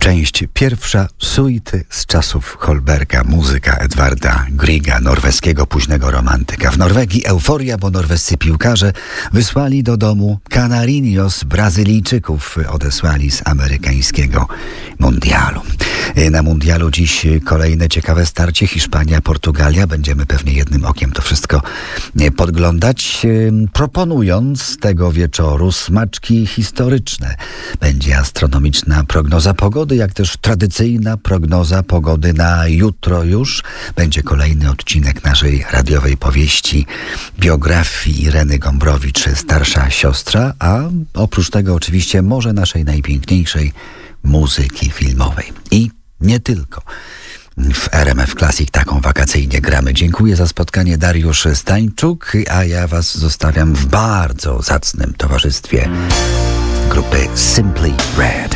Część pierwsza, suity z czasów Holberga, muzyka Edvarda Grieга, norweskiego późnego romantyka. W Norwegii euforia, bo norwescy piłkarze wysłali do domu Canarinhos, Brazylijczyków odesłali z amerykańskiego mundialu. Na mundialu dziś kolejne ciekawe starcie, Hiszpania-Portugalia. Będziemy pewnie jednym okiem to wszystko podglądać, proponując tego wieczoru smaczki historyczne. Będzie astronomiczna prognoza pogody, jak też tradycyjna prognoza pogody na jutro już. Będzie kolejny odcinek naszej radiowej powieści, biografii Ireny Gombrowicz, starsza siostra, a oprócz tego oczywiście może naszej najpiękniejszej muzyki filmowej. I nie tylko. W RMF Classic taką wakacyjnie gramy. Dziękuję za spotkanie, Dariusz Stańczuk, a ja was zostawiam w bardzo zacnym towarzystwie grupy Simply Red.